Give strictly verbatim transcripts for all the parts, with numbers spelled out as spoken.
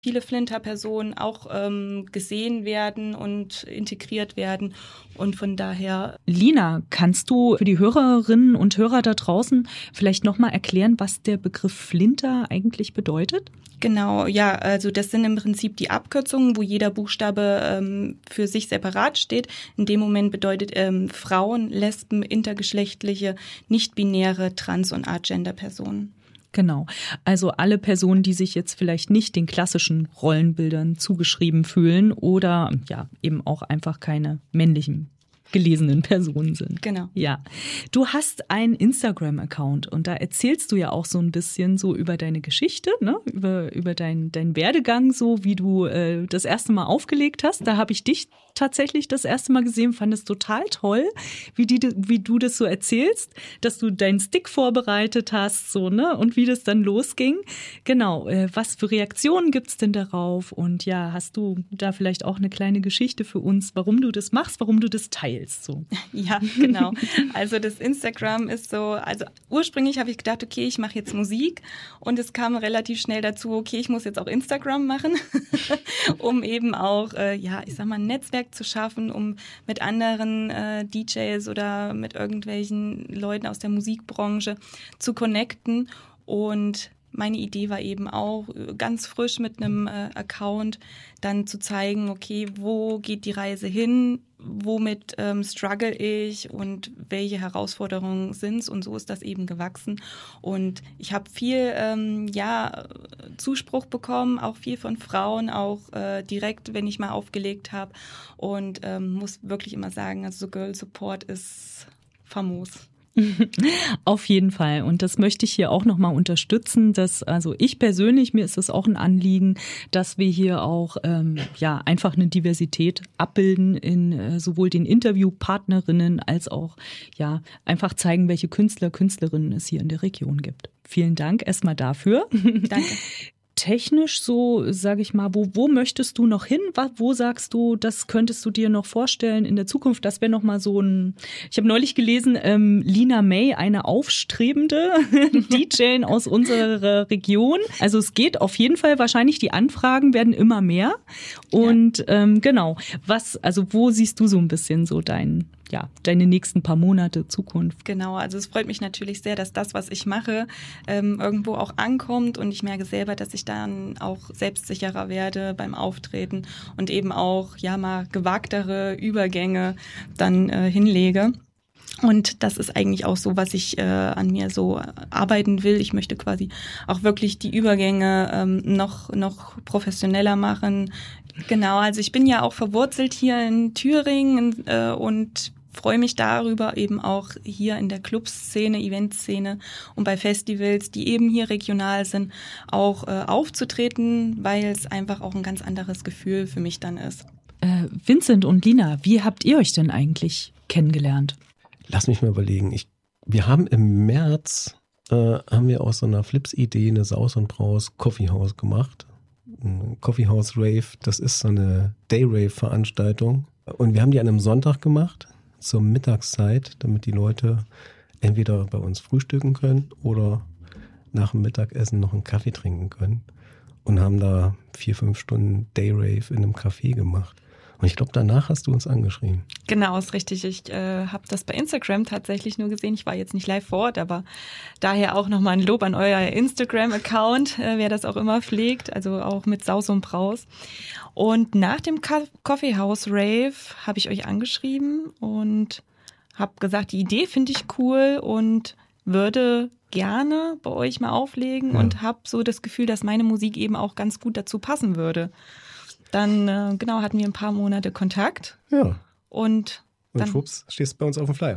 viele Flinter-Personen auch ähm, gesehen werden und integriert werden. Und von daher... Lina, kannst du für die Hörerinnen und Hörer da draußen vielleicht nochmal erklären, was der Begriff Flinter eigentlich bedeutet? Genau, ja, also das sind im Prinzip die Abkürzungen, wo jeder Buchstabe ähm, für sich separat steht. In dem Moment bedeutet ähm, Frauen, Lesben, intergeschlechtliche, nicht-binäre, trans- und Agender-Personen. Genau, also alle Personen, die sich jetzt vielleicht nicht den klassischen Rollenbildern zugeschrieben fühlen oder ja eben auch einfach keine männlichen gelesenen Personen sind. Genau. Ja. Du hast einen Instagram-Account und da erzählst du ja auch so ein bisschen so über deine Geschichte, ne? Über, über deinen dein Werdegang, so wie du äh, das erste Mal aufgelegt hast. Da habe ich dich tatsächlich das erste Mal gesehen, fand es total toll, wie, die, wie du das so erzählst, dass du deinen Stick vorbereitet hast, so, ne? Und wie das dann losging. Genau, äh, was für Reaktionen gibt's denn darauf? Und ja, hast du da vielleicht auch eine kleine Geschichte für uns, warum du das machst, warum du das teilst? So. Ja, genau. Also das Instagram ist so, also ursprünglich habe ich gedacht, okay, ich mache jetzt Musik und es kam relativ schnell dazu, okay, ich muss jetzt auch Instagram machen, um eben auch, äh, ja, ich sag mal, ein Netzwerk zu schaffen, um mit anderen äh, D Js oder mit irgendwelchen Leuten aus der Musikbranche zu connecten. Und meine Idee war eben auch, ganz frisch mit einem äh, Account dann zu zeigen, okay, wo geht die Reise hin, womit ähm, struggle ich und welche Herausforderungen sind's, und so ist das eben gewachsen. Und ich habe viel ähm, ja Zuspruch bekommen, auch viel von Frauen, auch äh, direkt, wenn ich mal aufgelegt habe, und ähm, muss wirklich immer sagen, also Girl Support ist famos. Auf jeden Fall. Und das möchte ich hier auch nochmal unterstützen, dass, also ich persönlich, mir ist es auch ein Anliegen, dass wir hier auch ähm, ja einfach eine Diversität abbilden in äh, sowohl den Interviewpartnerinnen als auch ja einfach zeigen, welche Künstler, Künstlerinnen es hier in der Region gibt. Vielen Dank erstmal dafür. Danke. Technisch so, sage ich mal, wo, wo möchtest du noch hin? Wo sagst du, das könntest du dir noch vorstellen in der Zukunft? Das wäre noch mal so ein, ich habe neulich gelesen, ähm, Lina May, eine aufstrebende D J aus unserer Region. Also es geht auf jeden Fall, wahrscheinlich die Anfragen werden immer mehr. Und ja. ähm, genau, was, also wo siehst du so ein bisschen so dein ja, deine nächsten paar Monate Zukunft? Genau, also es freut mich natürlich sehr, dass das, was ich mache, ähm, irgendwo auch ankommt, und ich merke selber, dass ich dann auch selbstsicherer werde beim Auftreten und eben auch ja mal gewagtere Übergänge dann äh, hinlege. Und das ist eigentlich auch so, was ich äh, an mir so arbeiten will. Ich möchte quasi auch wirklich die Übergänge ähm, noch noch professioneller machen. Genau, also ich bin ja auch verwurzelt hier in Thüringen äh, und freue mich darüber, eben auch hier in der Clubszene, Eventszene und bei Festivals, die eben hier regional sind, auch äh, aufzutreten, weil es einfach auch ein ganz anderes Gefühl für mich dann ist. Äh, Vincent und Lina, wie habt ihr euch denn eigentlich kennengelernt? Lass mich mal überlegen. Ich, wir haben im März, äh, haben wir aus so einer Flips-Idee eine Saus und Braus Coffee House gemacht. Ein Coffee House Rave, das ist so eine Day-Rave-Veranstaltung. Und wir haben die an einem Sonntag gemacht, zur Mittagszeit, damit die Leute entweder bei uns frühstücken können oder nach dem Mittagessen noch einen Kaffee trinken können. Und haben da vier, fünf Stunden Day-Rave in einem Café gemacht. Und ich glaube, danach hast du uns angeschrieben. Genau, ist richtig. Ich äh, habe das bei Instagram tatsächlich nur gesehen. Ich war jetzt nicht live vor Ort, aber daher auch nochmal ein Lob an euer Instagram-Account, äh, wer das auch immer pflegt, also auch mit Saus und Braus. Und nach dem Ka- Coffee House Rave habe ich euch angeschrieben und habe gesagt, die Idee finde ich cool und würde gerne bei euch mal auflegen, ja. Und habe so das Gefühl, dass meine Musik eben auch ganz gut dazu passen würde. Dann, äh, genau, hatten wir ein paar Monate Kontakt. Ja. Und dann, und schwupps, stehst du bei uns auf dem Flyer.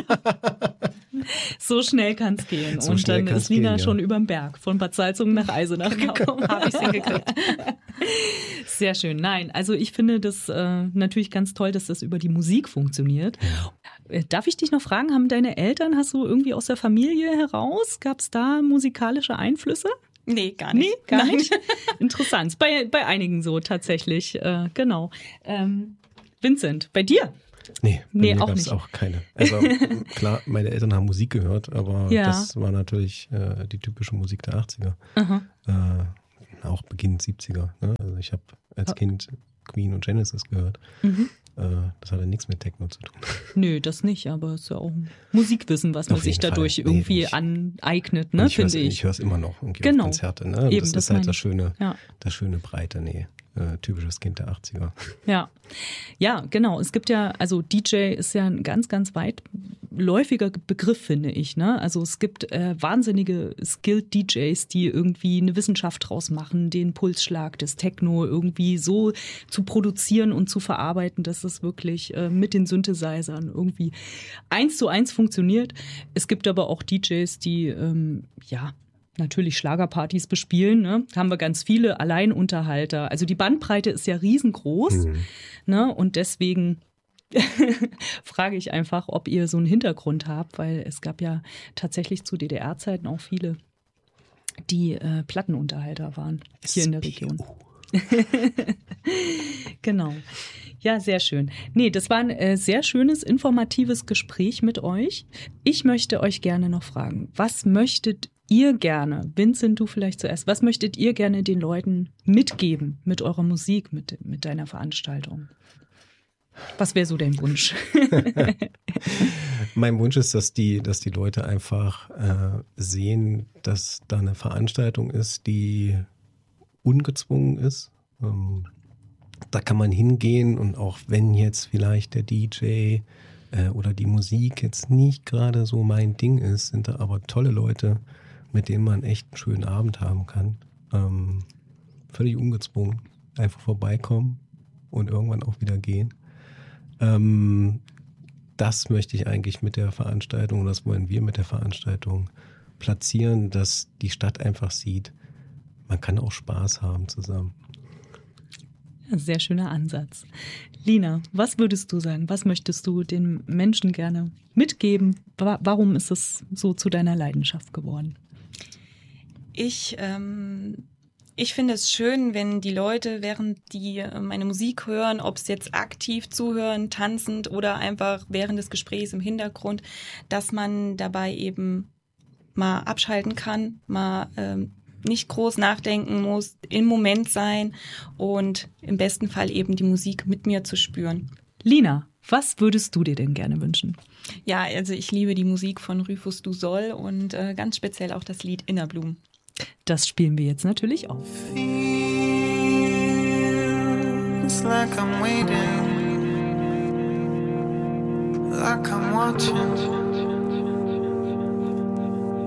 So schnell kann es gehen. So und dann ist Lina gehen, ja. schon überm Berg, von Bad Salzungen nach Eisenach gekommen. Habe ich es hingekriegt. Sehr schön. Nein, also ich finde das äh, natürlich ganz toll, dass das über die Musik funktioniert. Ja. Darf ich dich noch fragen, haben deine Eltern, hast du irgendwie aus der Familie heraus, gab es da musikalische Einflüsse? Nee, gar nicht. Nee, gar nicht. Interessant. Bei, bei einigen so tatsächlich. Äh, genau. Ähm, Vincent, bei dir? Nee, bei nee mir auch gab's nicht. Auch keine. Also klar, meine Eltern haben Musik gehört, aber ja. das war natürlich äh, die typische Musik der achtziger. Aha. Äh, auch Beginn siebziger. Ne? Also ich habe als Ja. Kind Queen und Genesis gehört. Mhm. Äh, das hatte nichts mit Techno zu tun. Nö, das nicht, aber es ist ja auch ein Musikwissen, was man Auf sich jeden dadurch Fall. Nee, irgendwie ich- aneignet, Und ne, ich hör's- finde ich. Ich höre es immer noch und gehe Genau. auf Konzerte. Ne? Eben, das, das ist halt meine das ich. schöne, Ja. das schöne Breite. Nee, äh, typisches Kind der achtziger. Ja, ja, genau. Es gibt ja, also D J ist ja ein ganz, ganz weitläufiger Begriff, finde ich. Ne? Also es gibt äh, wahnsinnige Skilled D Js, die irgendwie eine Wissenschaft draus machen, den Pulsschlag des Techno irgendwie so zu produzieren und zu verarbeiten, dass es wirklich äh, mit den Synthesizern irgendwie eins zu eins funktioniert. Es gibt aber auch D Js, die, ähm, ja, natürlich Schlagerpartys bespielen, ne? Haben wir ganz viele Alleinunterhalter. Also die Bandbreite ist ja riesengroß, Mhm. ne? Und deswegen frage ich einfach, ob ihr so einen Hintergrund habt, weil es gab ja tatsächlich zu D D R-Zeiten auch viele, die äh, Plattenunterhalter waren hier in der Region. Genau. Ja, sehr schön. Nee, das war ein äh, sehr schönes, informatives Gespräch mit euch. Ich möchte euch gerne noch fragen, was möchtet ihr gerne, Vincent, du vielleicht zuerst, was möchtet ihr gerne den Leuten mitgeben mit eurer Musik, mit, mit deiner Veranstaltung? Was wäre so dein Wunsch? Mein Wunsch ist, dass die, dass die Leute einfach äh, sehen, dass da eine Veranstaltung ist, die ungezwungen ist. Ähm, da kann man hingehen und auch wenn jetzt vielleicht der D J äh, oder die Musik jetzt nicht gerade so mein Ding ist, sind da aber tolle Leute, mit denen man echt einen schönen Abend haben kann. Ähm, völlig ungezwungen. Einfach vorbeikommen und irgendwann auch wieder gehen. Ähm, das möchte ich eigentlich mit der Veranstaltung, das wollen wir mit der Veranstaltung platzieren, dass die Stadt einfach sieht, man kann auch Spaß haben zusammen. Sehr schöner Ansatz. Lina, was würdest du sagen? Was möchtest du den Menschen gerne mitgeben? Wa- Warum ist es so zu deiner Leidenschaft geworden? Ich, ähm, ich finde es schön, wenn die Leute, während die äh, meine Musik hören, ob es jetzt aktiv zuhören, tanzend oder einfach während des Gesprächs im Hintergrund, dass man dabei eben mal abschalten kann, mal ähm, nicht groß nachdenken muss, im Moment sein und im besten Fall eben die Musik mit mir zu spüren. Lina, was würdest du dir denn gerne wünschen? Ja, also ich liebe die Musik von Rufus Du Soll und äh, ganz speziell auch das Lied Innerblumen. Das spielen wir jetzt natürlich auf. Feels like I'm waiting, like I'm watching.